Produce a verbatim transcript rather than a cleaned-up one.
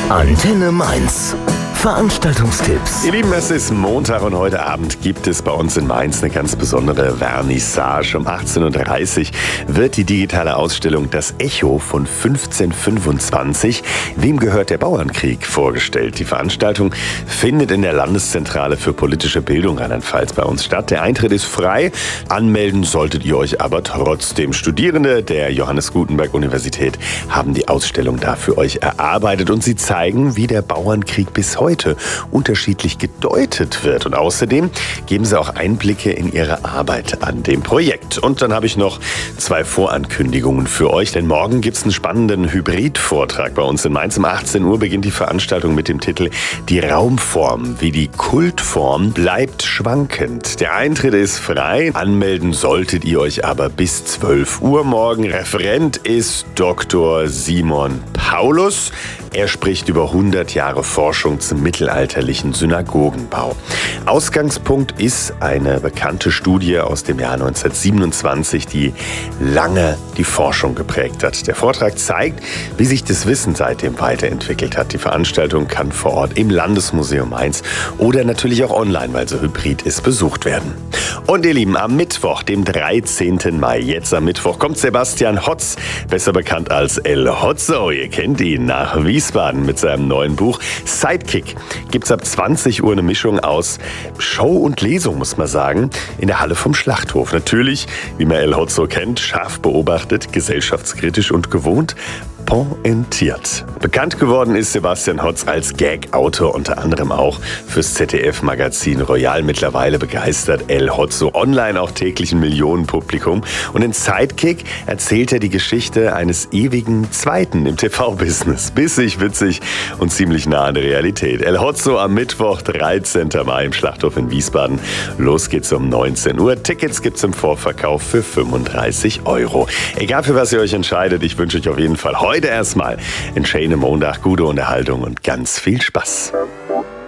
Antenne Mainz. Veranstaltungstipps. Ihr Lieben, es ist Montag und heute Abend gibt es bei uns in Mainz eine ganz besondere Vernissage. Um achtzehn Uhr dreißig wird die digitale Ausstellung Das Echo von fünfzehnhundertfünfundzwanzig Wem gehört der Bauernkrieg vorgestellt. Die Veranstaltung findet in der Landeszentrale für politische Bildung Rheinland-Pfalz bei uns statt. Der Eintritt ist frei. Anmelden solltet ihr euch aber trotzdem. Studierende der Johannes Gutenberg Universität haben die Ausstellung da für euch erarbeitet und sie zeigen, wie der Bauernkrieg bis heute unterschiedlich gedeutet wird. Und außerdem geben sie auch Einblicke in ihre Arbeit an dem Projekt. Und dann habe ich noch zwei Vorankündigungen für euch, denn morgen gibt es einen spannenden Hybrid-Vortrag bei uns in Mainz. Um achtzehn Uhr beginnt die Veranstaltung mit dem Titel Die Raumform, wie die Kultform bleibt schwankend. Der Eintritt ist frei, anmelden solltet ihr euch aber bis zwölf Uhr morgen. Referent ist Doktor Simon Paulus. Er spricht über hundert Jahre Forschung zum mittelalterlichen Synagogenbau. Ausgangspunkt ist eine bekannte Studie aus dem Jahr neunzehnhundertsiebenundzwanzig, die lange die Forschung geprägt hat. Der Vortrag zeigt, wie sich das Wissen seitdem weiterentwickelt hat. Die Veranstaltung kann vor Ort im Landesmuseum Mainz oder natürlich auch online, weil so hybrid ist, besucht werden. Und ihr Lieben, am Mittwoch, dem dreizehnten Mai, jetzt am Mittwoch, kommt Sebastian Hotz, besser bekannt als El Hotzo. Ihr kennt ihn, nach Wiesbaden mit seinem neuen Buch Sidekick. Gibt's ab zwanzig Uhr eine Mischung aus Show und Lesung, muss man sagen, in der Halle vom Schlachthof. Natürlich, wie man El Hotzo kennt, scharf beobachtet, gesellschaftskritisch und gewohnt, pointiert. Bekannt geworden ist Sebastian Hotz als Gag-Autor, unter anderem auch fürs Z D F-Magazin Royal. Mittlerweile begeistert El Hotzo online auch täglich ein Millionenpublikum. Und in Sidekick erzählt er die Geschichte eines ewigen Zweiten im T V-Business. Bissig, witzig und ziemlich nah an der Realität. El Hotzo am Mittwoch, dreizehnten Mai im Schlachthof in Wiesbaden. Los geht's um neunzehn Uhr. Tickets gibt's im Vorverkauf für fünfunddreißig Euro. Egal für was ihr euch entscheidet, ich wünsche euch auf jeden Fall heute Heute erstmal einen schönen Montag, gute Unterhaltung und ganz viel Spaß.